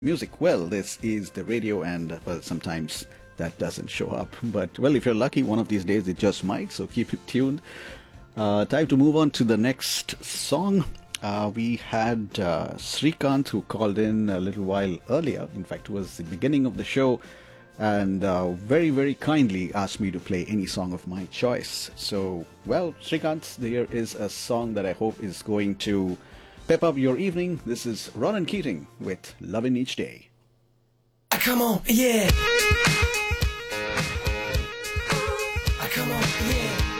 music. Well, this is the radio, and well, sometimes that doesn't show up. But well, if you're lucky, one of these days it just might. So keep it tuned. Time to move on to the next song. We had Srikanth, who called in a little while earlier. In fact, it was the beginning of the show, and very, very kindly asked me to play any song of my choice. So, well, Srikanth, there is a song that I hope is going to pep up your evening. This is Ronan Keating with Lovin' Each Day. Come on, yeah.